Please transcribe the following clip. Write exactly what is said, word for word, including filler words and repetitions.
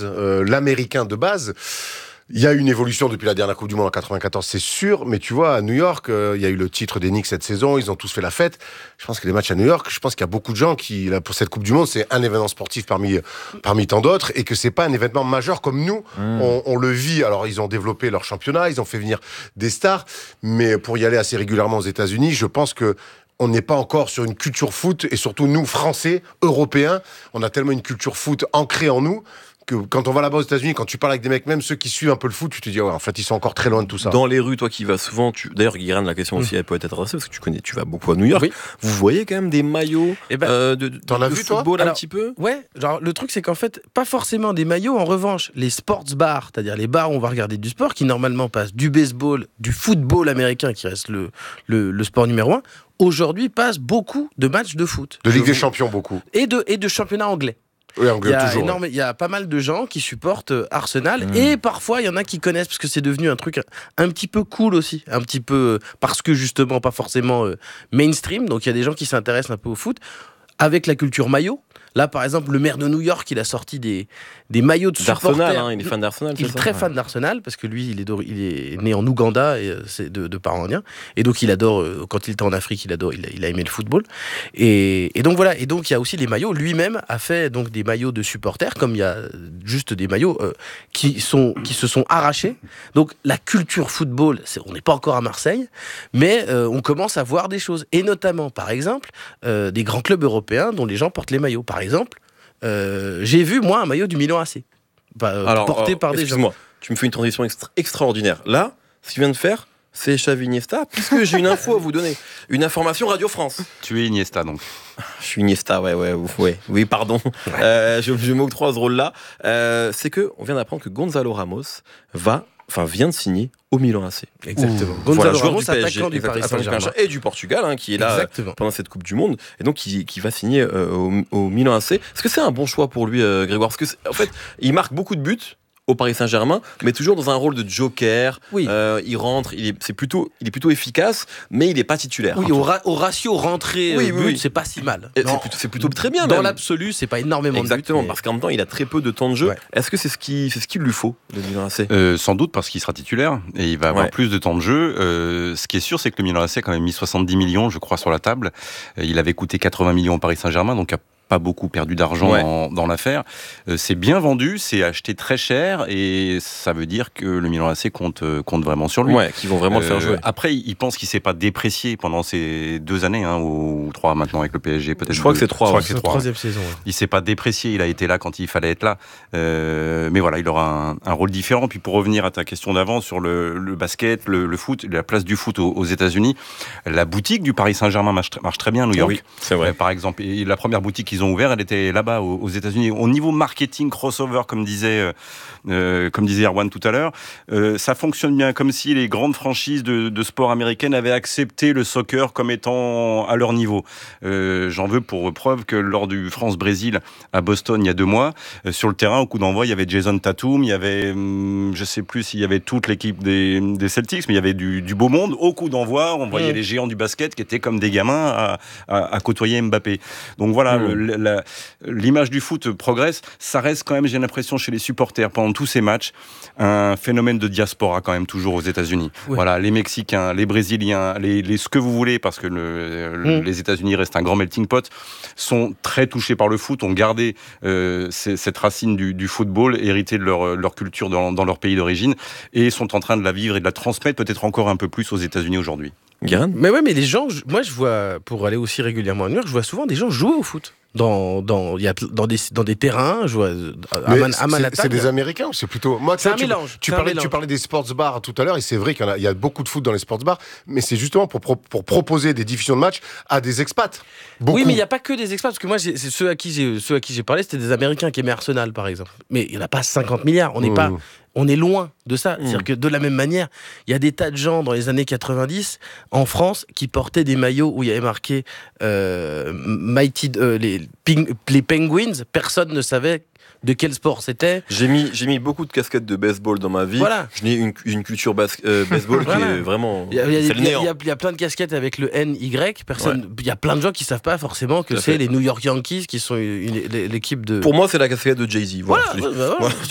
base, euh, l'américain de base. Il y a une évolution depuis la dernière Coupe du Monde en quatre-vingt-quatorze, c'est sûr, mais tu vois, à New York, euh, il y a eu le titre des Knicks cette saison, ils ont tous fait la fête. Je pense que les matchs à New York, je pense qu'il y a beaucoup de gens qui, là, pour cette Coupe du Monde, c'est un événement sportif parmi, parmi tant d'autres, et que c'est pas un événement majeur comme nous, mmh. on, on le vit. Alors, ils ont développé leur championnat, ils ont fait venir des stars, mais pour y aller assez régulièrement aux États-Unis, je pense que on n'est pas encore sur une culture foot, et surtout nous, Français, Européens, on a tellement une culture foot ancrée en nous, que quand on va là-bas aux États-Unis, quand tu parles avec des mecs, même ceux qui suivent un peu le foot, tu te dis, ouais, en fait, ils sont encore très loin de tout ça. Dans les rues, toi qui vas souvent, tu... d'ailleurs, Guérin, la question aussi, mmh. elle peut être adressée, parce que tu connais, tu vas beaucoup à New York. Oui. Vous voyez quand même des maillots eh ben, euh, de, t'en de, as de vu, football toi un petit peu. Ouais, genre, le truc, c'est qu'en fait, pas forcément des maillots. En revanche, les sports bars, c'est-à-dire les bars où on va regarder du sport, qui normalement passent du baseball, du football américain, qui reste le, le, le sport numéro un, aujourd'hui passent beaucoup de matchs de foot. De Ligue des Champions, beaucoup. Et de, et de championnat anglais. Oui, il y, a toujours, énorme, ouais. il y a pas mal de gens qui supportent Arsenal mmh. et parfois il y en a qui connaissent parce que c'est devenu un truc un petit peu cool aussi, un petit peu parce que justement pas forcément euh, mainstream, donc il y a des gens qui s'intéressent un peu au foot avec la culture maillot. Là, par exemple, le maire de New York, il a sorti des, des maillots de supporters. D'Arsenal, hein, il est fan d'Arsenal. Il est ça très ouais. fan d'Arsenal parce que lui, il est, il est né en Ouganda et c'est de, de parents indiens. Et donc, il adore, quand il était en Afrique, il, adore, il, a, il a aimé le football. Et, et donc, voilà. Et donc, il y a aussi les maillots. Lui-même a fait donc, des maillots de supporters, comme il y a juste des maillots euh, qui, sont, qui se sont arrachés. Donc, la culture football, c'est, on n'est pas encore à Marseille, mais euh, on commence à voir des choses. Et notamment, par exemple, euh, des grands clubs européens dont les gens portent les maillots. Par exemple, Euh, j'ai vu moi un maillot du Milan A C bah, alors, porté alors, par des gens. Excuse-moi, tu me fais une transition extra- extraordinaire. Là, ce que tu viens de faire, c'est Xavi Iniesta, puisque j'ai une info à vous donner, une information Radio France. Tu es Iniesta donc. Je suis Iniesta, ouais, ouais, ouais, oui, pardon. Euh, je, je m'octroie ce rôle-là. Euh, c'est que on vient d'apprendre que Gonzalo Ramos va, enfin, vient de signer au Milan A C. Exactement. Ouh. Gonzalo voilà, Ramos, du P S G, attaquant du Paris Saint-Germain et du Portugal, hein, qui est là euh, pendant cette Coupe du Monde, et donc qui, qui va signer euh, au, au Milan A C. Est-ce que c'est un bon choix pour lui, euh, Grégoire ? Parce que en fait, il marque beaucoup de buts au Paris Saint-Germain, mais toujours dans un rôle de joker. Oui. Euh, il rentre, il est, c'est plutôt, il est plutôt efficace, mais il n'est pas titulaire. Oui, au, ra- au ratio rentrée oui, but, oui. c'est pas si mal. C'est plutôt, c'est plutôt très bien. Dans même. l'absolu, c'est pas énormément. Exactement, de buts, mais... parce qu'en même temps, il a très peu de temps de jeu. Ouais. Est-ce que c'est ce qui, c'est ce qu'il lui faut, le Milan A C ? euh, Sans doute parce qu'il sera titulaire et il va avoir ouais. plus de temps de jeu. Euh, ce qui est sûr, c'est que le Milan A C a quand même mis soixante-dix millions, je crois, sur la table. Il avait coûté quatre-vingts millions au Paris Saint-Germain, donc pas beaucoup perdu d'argent ouais. dans, dans l'affaire. Euh, c'est bien vendu, c'est acheté très cher et ça veut dire que le Milan A C compte, compte vraiment sur lui. Ouais, qu'ils vont vraiment euh, le faire jouer. Après, il pense qu'il ne s'est pas déprécié pendant ces deux années, hein, ou trois maintenant avec le P S G. Peut-être je crois deux, que c'est trois. Je crois ouais. que c'est trois. Troisième saison. Ouais. Il ne s'est pas déprécié, il a été là quand il fallait être là. Euh, mais voilà, il aura un, un rôle différent. Puis pour revenir à ta question d'avant sur le, le basket, le, le foot, la place du foot aux, aux États-Unis, la boutique du Paris Saint-Germain marche, marche très bien à New York. Oui, c'est vrai. Euh, par exemple, et la première boutique qu'ils ont ouverte, elle était là là-bas aux États-Unis. Au niveau marketing crossover, comme disait, euh, comme disait Erwan tout à l'heure, euh, ça fonctionne bien, comme si les grandes franchises de, de sport américaines avaient accepté le soccer comme étant à leur niveau. Euh, j'en veux pour preuve que lors du France-Brésil à Boston il y a deux mois, euh, sur le terrain, au coup d'envoi, il y avait Jason Tatum, il y avait, hum, je sais plus s'il y avait toute l'équipe des, des Celtics, mais il y avait du, du beau monde. Au coup d'envoi, on voyait mmh. les géants du basket qui étaient comme des gamins à, à, à côtoyer Mbappé. Donc voilà, mmh. le, la, l'image du foot progresse, ça reste quand même, j'ai l'impression, chez les supporters, pendant tous ces matchs, un phénomène de diaspora quand même, toujours aux États-Unis. Oui. Voilà, les Mexicains, les Brésiliens, les, les, ce que vous voulez, parce que le, le, mmh. les États-Unis restent un grand melting pot, sont très touchés par le foot, ont gardé euh, ces, cette racine du, du football, héritée de leur, leur culture dans, dans leur pays d'origine, et sont en train de la vivre et de la transmettre peut-être encore un peu plus aux États-Unis aujourd'hui. Guérin ? Mais ouais, mais les gens, moi je vois, pour aller aussi régulièrement à New York, je vois souvent des gens jouer au foot. Dans, dans, y a, dans, des, dans des terrains, je vois, à, Man, à Manhattan. C'est, c'est des Américains ou c'est plutôt. Moi, c'est toi, un tu, mélange. Tu, c'est parlais, un mélange. tu parlais des sports bars tout à l'heure, et c'est vrai qu'il y, a, il y a beaucoup de foot dans les sports bars, mais c'est justement pour, pour, pour proposer des diffusions de matchs à des expats. Beaucoup. Oui, mais il n'y a pas que des expats, parce que moi, j'ai, c'est ceux, à qui j'ai, ceux à qui j'ai parlé, c'était des Américains qui aimaient Arsenal, par exemple. Mais il n'y en a pas cinquante milliards. On n'est mmh. pas. On est loin de ça. Mmh. C'est-à-dire que de la même manière, il y a des tas de gens dans les années quatre-vingt-dix en France qui portaient des maillots où il y avait marqué euh, Mighty, euh, les, ping, les Penguins. Personne ne savait de quel sport c'était. J'ai mis, j'ai mis beaucoup de casquettes de baseball dans ma vie. Voilà. Je n'ai une, une culture bas, euh, baseball voilà. qui est vraiment. Il y a, il y a, c'est le néant. Il y a, il y a plein de casquettes avec le N Y. Personne, ouais. Il y a plein de gens qui ne savent pas forcément que c'est fait. Les New York Yankees qui sont une, une, l'équipe de. Pour moi, c'est la casquette de Jay-Z. Voilà. voilà, bah, voilà.